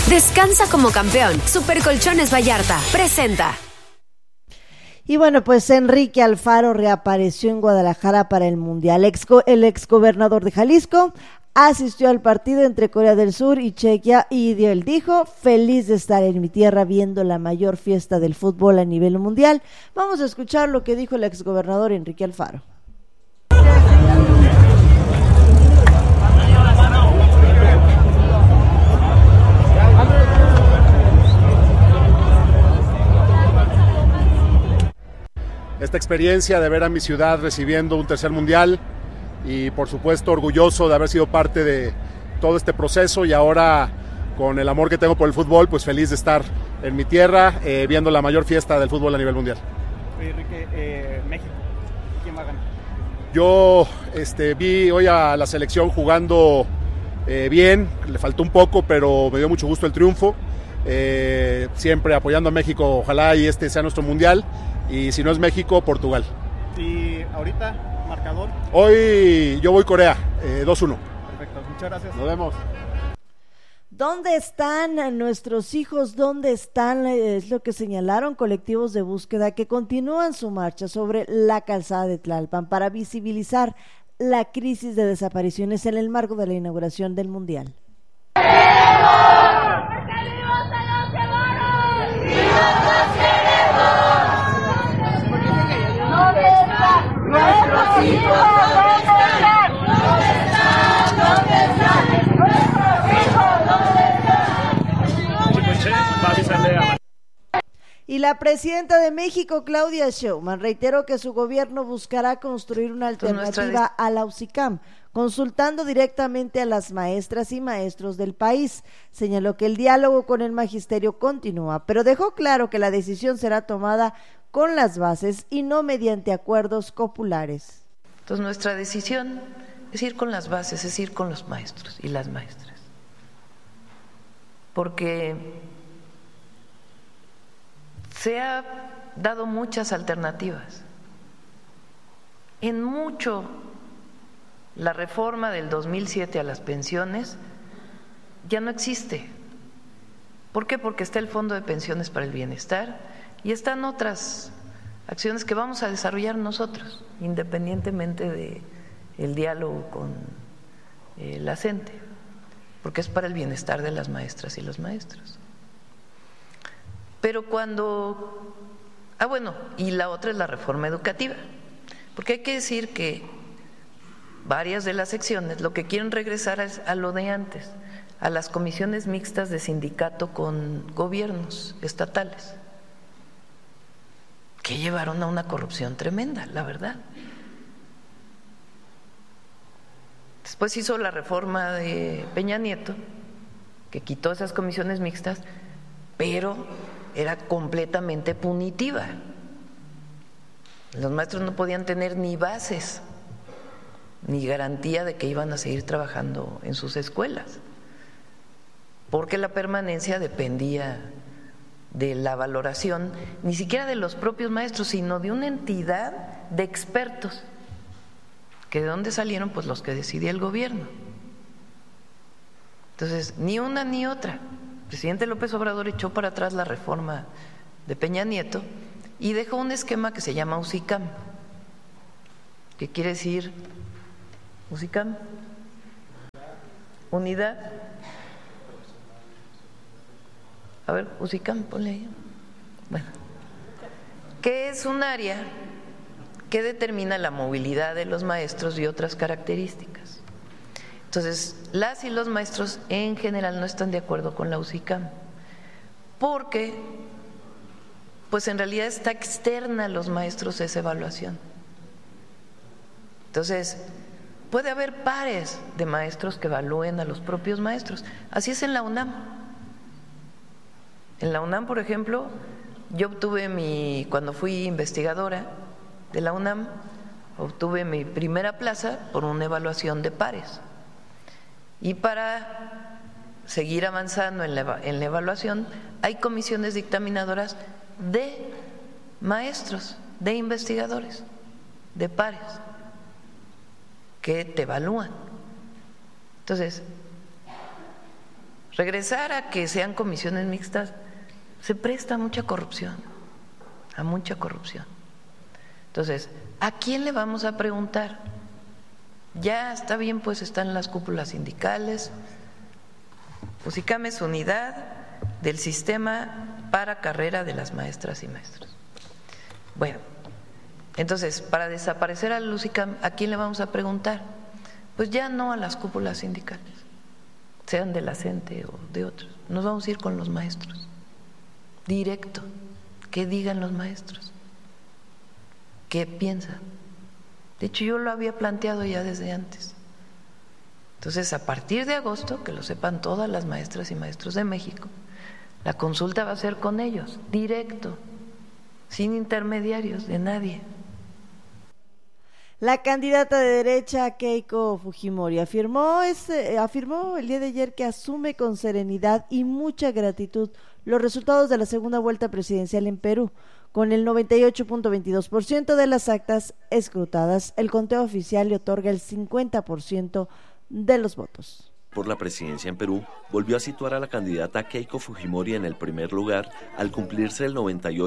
Descansa como campeón. Super Colchones Vallarta presenta. Y bueno, pues Enrique Alfaro reapareció en Guadalajara para el Mundial. El exgobernador de Jalisco asistió al partido entre Corea del Sur y Chequia y él dijo: feliz de estar en mi tierra viendo la mayor fiesta del fútbol a nivel mundial. Vamos a escuchar lo que dijo el exgobernador Enrique Alfaro. Esta experiencia de ver a mi ciudad recibiendo un tercer mundial y por supuesto orgulloso de haber sido parte de todo este proceso y ahora con el amor que tengo por el fútbol, pues feliz de estar en mi tierra viendo la mayor fiesta del fútbol a nivel mundial. Enrique, México, ¿quién va a ganar? Yo vi hoy a la selección jugando bien, le faltó un poco, pero me dio mucho gusto el triunfo. Siempre apoyando a México, ojalá y este sea nuestro mundial. Y si no es México, Portugal. ¿Y ahorita, marcador? Hoy yo voy Corea, 2-1. Perfecto, muchas gracias. Nos vemos. ¿Dónde están nuestros hijos? ¿Dónde están? Es lo que señalaron colectivos de búsqueda que continúan su marcha sobre la calzada de Tlalpan para visibilizar la crisis de desapariciones en el marco de la inauguración del Mundial. Nuestros hijos, ¿dónde están? ¿Dónde están? ¿Dónde están? Nuestros hijos, ¿dónde están? Y la presidenta de México, Claudia Sheinbaum, reiteró que su gobierno buscará construir una alternativa a la UCICAM, consultando directamente a las maestras y maestros del país. Señaló que el diálogo con el magisterio continúa, pero dejó claro que la decisión será tomada con las bases y no mediante acuerdos copulares. Entonces nuestra decisión es ir con las bases, es ir con los maestros y las maestras. Porque se ha dado muchas alternativas. En mucho la reforma del 2007 a las pensiones ya no existe. ¿Por qué? Porque está el Fondo de Pensiones para el Bienestar y están otras acciones que vamos a desarrollar nosotros, independientemente del diálogo con la CENTE, porque es para el bienestar de las maestras y los maestros. Pero cuando... y la otra es la reforma educativa, porque hay que decir que varias de las secciones lo que quieren regresar es a lo de antes, a las comisiones mixtas de sindicato con gobiernos estatales, que llevaron a una corrupción tremenda, la verdad. Después hizo la reforma de Peña Nieto, que quitó esas comisiones mixtas, pero era completamente punitiva. Los maestros no podían tener ni bases, ni garantía de que iban a seguir trabajando en sus escuelas, porque la permanencia dependía de la valoración, ni siquiera de los propios maestros, sino de una entidad de expertos, que de dónde salieron, pues los que decidía el gobierno. Entonces, ni una ni otra. El presidente López Obrador echó para atrás la reforma de Peña Nieto y dejó un esquema que se llama UCICAM. ¿Qué quiere decir UCICAM? Unidad. A ver, UCICAM, ponle ahí. Bueno, que es un área que determina la movilidad de los maestros y otras características. Entonces, las y los maestros en general no están de acuerdo con la UCICAM, porque, pues en realidad está externa a los maestros esa evaluación. Entonces, puede haber pares de maestros que evalúen a los propios maestros. Así es en la UNAM. En la UNAM, por ejemplo, yo obtuve cuando fui investigadora de la UNAM, obtuve mi primera plaza por una evaluación de pares. Y para seguir avanzando en la evaluación, hay comisiones dictaminadoras de maestros, de investigadores, de pares, que te evalúan. Entonces, regresar a que sean comisiones mixtas se presta a mucha corrupción. Entonces, ¿a quién le vamos a preguntar? Ya está bien, pues están las cúpulas sindicales. UCICAM es unidad del sistema para carrera de las maestras y maestros. Bueno, entonces, para desaparecer al UCICAM, ¿a quién le vamos a preguntar? Pues ya no a las cúpulas sindicales, sean de la CENTE o de otros. Nos vamos a ir con los maestros, directo, que digan los maestros, qué piensan. De hecho, yo lo había planteado ya desde antes. Entonces, a partir de agosto, que lo sepan todas las maestras y maestros de México, la consulta va a ser con ellos, directo, sin intermediarios de nadie. La candidata de derecha Keiko Fujimori afirmó el día de ayer que asume con serenidad y mucha gratitud los resultados de la segunda vuelta presidencial en Perú. Con el 98.22% de las actas escrutadas, el conteo oficial le otorga el 50% de los votos. Por la presidencia en Perú, volvió a situar a la candidata Keiko Fujimori en el primer lugar al cumplirse el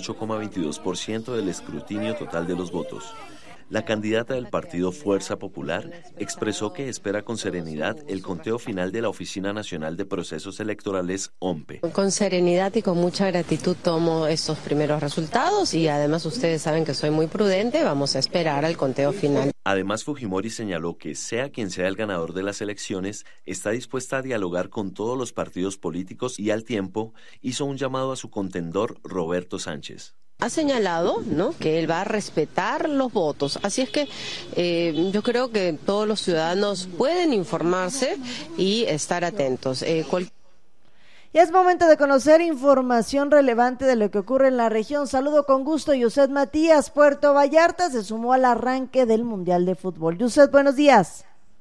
98,22% del escrutinio total de los votos. La candidata del partido Fuerza Popular expresó que espera con serenidad el conteo final de la Oficina Nacional de Procesos Electorales, OMPE. Con serenidad y con mucha gratitud tomo estos primeros resultados y además ustedes saben que soy muy prudente, vamos a esperar al conteo final. Además, Fujimori señaló que sea quien sea el ganador de las elecciones, está dispuesta a dialogar con todos los partidos políticos y al tiempo hizo un llamado a su contendor Roberto Sánchez. Ha señalado, ¿no?, que él va a respetar los votos, así es que yo creo que todos los ciudadanos pueden informarse y estar atentos. Y es momento de conocer información relevante de lo que ocurre en la región. Saludo con gusto, Yuset Matías. Puerto Vallarta se sumó al arranque del Mundial de Fútbol. Yuset, buenos días.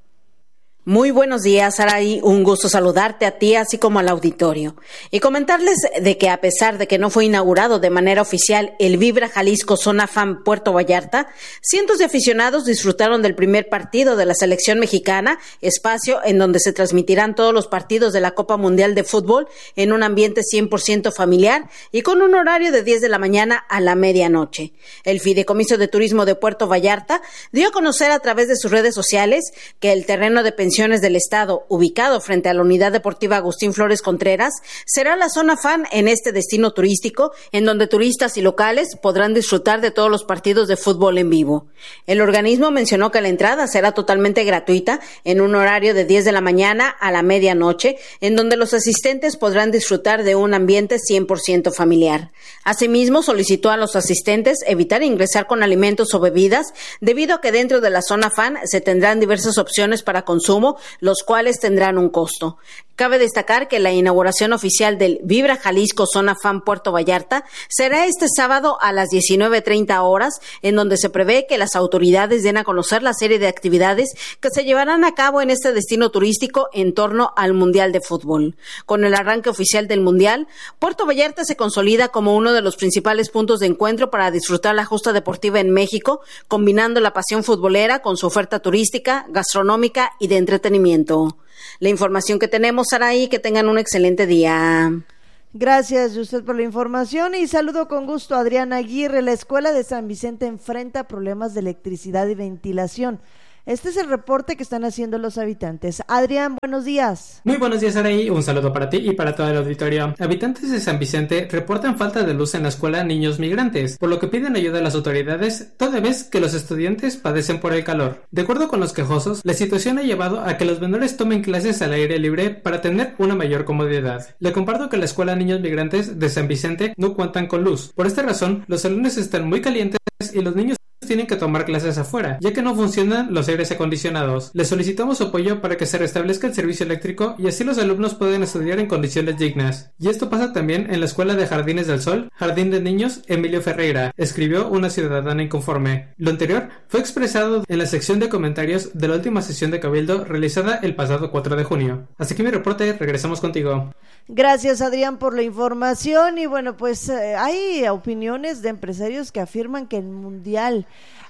Muy buenos días, Araí. Un gusto saludarte a ti, así como al auditorio. Y comentarles de que a pesar de que no fue inaugurado de manera oficial el Vibra Jalisco Zona Fan Puerto Vallarta, cientos de aficionados disfrutaron del primer partido de la selección mexicana, espacio en donde se transmitirán todos los partidos de la Copa Mundial de Fútbol en un ambiente 100% familiar y con un horario de 10 de la mañana a la medianoche. El Fideicomiso de Turismo de Puerto Vallarta dio a conocer a través de sus redes sociales que el terreno de pensiones del Estado, ubicado frente a la Unidad Deportiva Agustín Flores Contreras, será la zona fan en este destino turístico, en donde turistas y locales podrán disfrutar de todos los partidos de fútbol en vivo. El organismo mencionó que la entrada será totalmente gratuita, en un horario de 10 de la mañana a la medianoche, en donde los asistentes podrán disfrutar de un ambiente 100% familiar. Asimismo, solicitó a los asistentes evitar ingresar con alimentos o bebidas, debido a que dentro de la zona fan se tendrán diversas opciones para consumo, los cuales tendrán un costo. Cabe destacar que la inauguración oficial del Vibra Jalisco Zona Fan Puerto Vallarta será este sábado a las 19:30 horas, en donde se prevé que las autoridades den a conocer la serie de actividades que se llevarán a cabo en este destino turístico en torno al Mundial de Fútbol. Con el arranque oficial del Mundial, Puerto Vallarta se consolida como uno de los principales puntos de encuentro para disfrutar la justa deportiva en México, combinando la pasión futbolera con su oferta turística, gastronómica y de entretenimiento. La información que tenemos, Saraí, que tengan un excelente día. Gracias, Yusef, por la información y saludo con gusto a Adriana Aguirre. La Escuela de San Vicente enfrenta problemas de electricidad y ventilación. Este es el reporte que están haciendo los habitantes. Adrián, buenos días. Muy buenos días, Araí. Un saludo para ti y para todo el auditorio. Habitantes de San Vicente reportan falta de luz en la escuela Niños Migrantes, por lo que piden ayuda a las autoridades, toda vez que los estudiantes padecen por el calor. De acuerdo con los quejosos, la situación ha llevado a que los menores tomen clases al aire libre para tener una mayor comodidad. Le comparto que la escuela Niños Migrantes de San Vicente no cuentan con luz. Por esta razón, los salones están muy calientes y los niños tienen que tomar clases afuera, ya que no funcionan los aires acondicionados. Les solicitamos apoyo para que se restablezca el servicio eléctrico y así los alumnos puedan estudiar en condiciones dignas. Y esto pasa también en la Escuela de Jardines del Sol, Jardín de Niños Emilio Ferreira, escribió una ciudadana inconforme. Lo anterior fue expresado en la sección de comentarios de la última sesión de Cabildo realizada el pasado 4 de junio. Así que mi reporte, regresamos contigo. Gracias, Adrián, por la información. Y bueno, pues hay opiniones de empresarios que afirman que el Mundial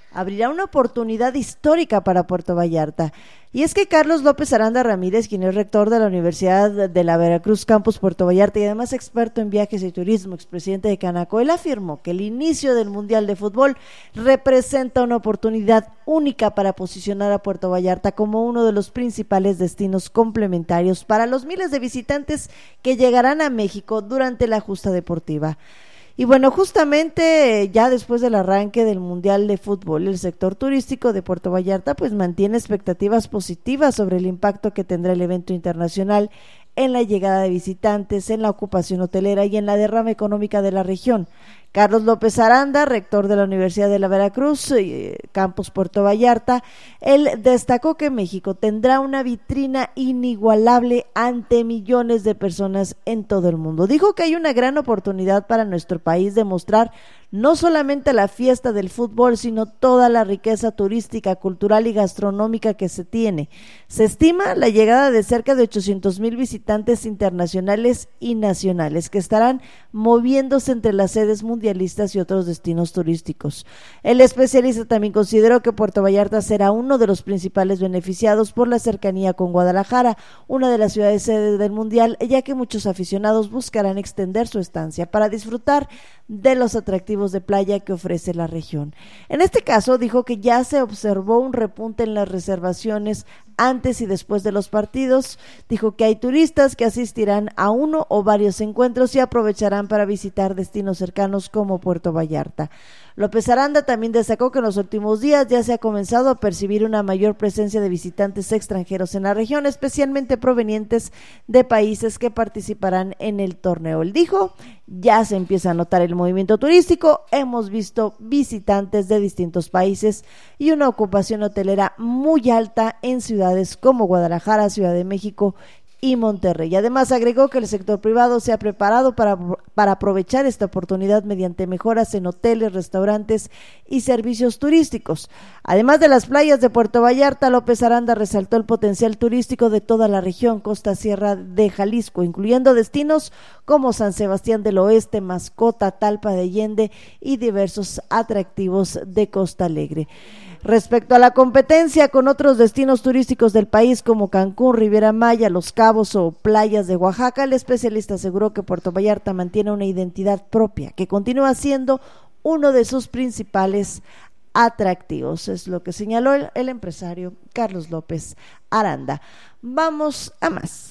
abrirá una oportunidad histórica para Puerto Vallarta. Y es que Carlos López Aranda Ramírez, quien es rector de la Universidad de la Veracruz Campus Puerto Vallarta y además experto en viajes y turismo, expresidente de Canaco, él afirmó que el inicio del Mundial de Fútbol representa una oportunidad única para posicionar a Puerto Vallarta como uno de los principales destinos complementarios para los miles de visitantes que llegarán a México durante la justa deportiva. Y bueno, justamente ya después del arranque del Mundial de Fútbol, el sector turístico de Puerto Vallarta pues mantiene expectativas positivas sobre el impacto que tendrá el evento internacional en la llegada de visitantes, en la ocupación hotelera y en la derrama económica de la región. Carlos López Aranda, rector de la Universidad de la Veracruz, Campus Puerto Vallarta, él destacó que México tendrá una vitrina inigualable ante millones de personas en todo el mundo. Dijo que hay una gran oportunidad para nuestro país de mostrar no solamente la fiesta del fútbol, sino toda la riqueza turística, cultural y gastronómica que se tiene. Se estima la llegada de cerca de 800,000 visitantes internacionales y nacionales que estarán moviéndose entre las sedes mundialistas y otros destinos turísticos. El especialista también consideró que Puerto Vallarta será uno de los principales beneficiados por la cercanía con Guadalajara, una de las ciudades sede del Mundial, ya que muchos aficionados buscarán extender su estancia para disfrutar de los atractivos de playa que ofrece la región. En este caso, dijo que ya se observó un repunte en las reservaciones antes y después de los partidos. Dijo que hay turistas que asistirán a uno o varios encuentros y aprovecharán para visitar destinos cercanos como Puerto Vallarta. López Aranda también destacó que en los últimos días ya se ha comenzado a percibir una mayor presencia de visitantes extranjeros en la región, especialmente provenientes de países que participarán en el torneo. Él dijo, ya se empieza a notar el movimiento turístico, hemos visto visitantes de distintos países y una ocupación hotelera muy alta en ciudades como Guadalajara, Ciudad de México y Monterrey. Además, agregó que el sector privado se ha preparado para aprovechar esta oportunidad mediante mejoras en hoteles, restaurantes y servicios turísticos. Además de las playas de Puerto Vallarta, López Aranda resaltó el potencial turístico de toda la región costa-sierra de Jalisco, incluyendo destinos como San Sebastián del Oeste, Mascota, Talpa de Allende y diversos atractivos de Costa Alegre. Respecto a la competencia con otros destinos turísticos del país como Cancún, Riviera Maya, Los Cabos o playas de Oaxaca, el especialista aseguró que Puerto Vallarta mantiene una identidad propia que continúa siendo uno de sus principales atractivos. Es lo que señaló el empresario Carlos López Aranda. Vamos a más.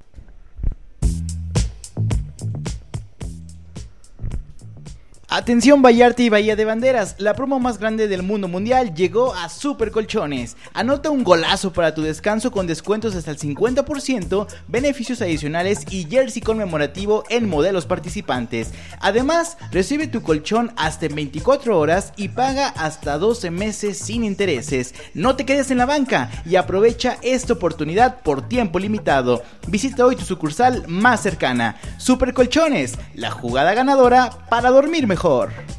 Atención Vallarta y Bahía de Banderas, la promo más grande del mundo mundial llegó a Super Colchones. Anota un golazo para tu descanso con descuentos hasta el 50%, beneficios adicionales y jersey conmemorativo en modelos participantes. Además, recibe tu colchón hasta en 24 horas y paga hasta 12 meses sin intereses. No te quedes en la banca y aprovecha esta oportunidad por tiempo limitado. Visita hoy tu sucursal más cercana. Super Colchones, la jugada ganadora para dormir mejor.